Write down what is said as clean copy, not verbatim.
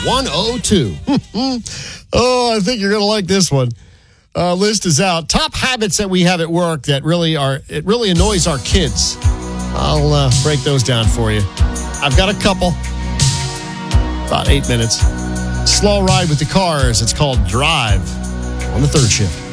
102. Oh, I think you're going to like this one. List is out. Top habits that we have at work that really annoys our kids. I'll break those down for you. I've got a couple. About 8 minutes. Slow ride with the cars. It's called Drive on the third shift.